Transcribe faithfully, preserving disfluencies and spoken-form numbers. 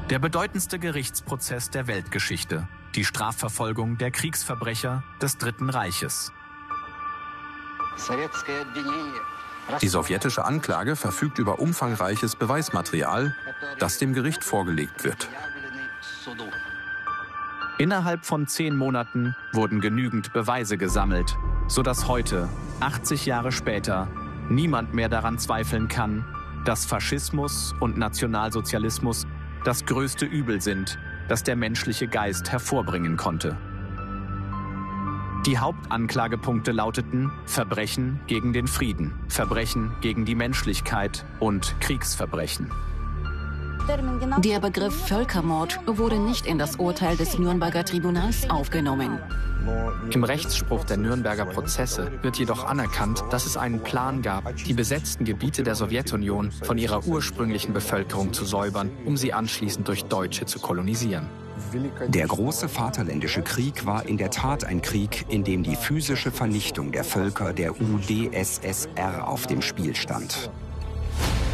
Der bedeutendste Gerichtsprozess der Weltgeschichte. Die Strafverfolgung der Kriegsverbrecher des Dritten Reiches. Die sowjetische Anklage verfügt über umfangreiches Beweismaterial, das dem Gericht vorgelegt wird. Innerhalb von zehn Monaten wurden genügend Beweise gesammelt, sodass heute, achtzig Jahre später, niemand mehr daran zweifeln kann, dass Faschismus und Nationalsozialismus das größte Übel sind, das der menschliche Geist hervorbringen konnte. Die Hauptanklagepunkte lauteten Verbrechen gegen den Frieden, Verbrechen gegen die Menschlichkeit und Kriegsverbrechen. Der Begriff Völkermord wurde nicht in das Urteil des Nürnberger Tribunals aufgenommen. Im Rechtsspruch der Nürnberger Prozesse wird jedoch anerkannt, dass es einen Plan gab, die besetzten Gebiete der Sowjetunion von ihrer ursprünglichen Bevölkerung zu säubern, um sie anschließend durch Deutsche zu kolonisieren. Der große Vaterländische Krieg war in der Tat ein Krieg, in dem die physische Vernichtung der Völker der U d S S R auf dem Spiel stand.